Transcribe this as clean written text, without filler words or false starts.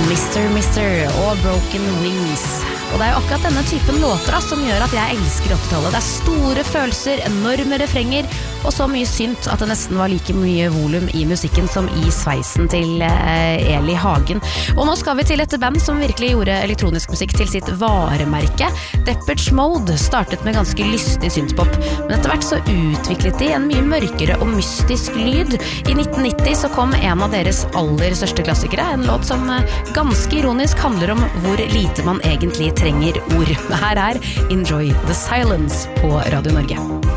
Mister og Broken Wings. Og det jo akkurat denne typen låter da, som gjør at jeg elsker 80-tallet. Det store følelser, enorme refrenger, og så mye synt at det nesten var like mye volum i musikken som i sveisen til Eli Hagen. Og nå skal vi til et band som virkelig gjorde elektronisk musikk til sitt varemerke. Depeche Mode startet med ganske lystig syntpop, men etter hvert så utviklet de en mye mørkere og mystisk lyd. I 1990 så kom en av deres aller største klassikere, en låt som ganske ironisk handler om hvor lite man egentlig trenger ord. Her Enjoy the Silence på Radio Norge.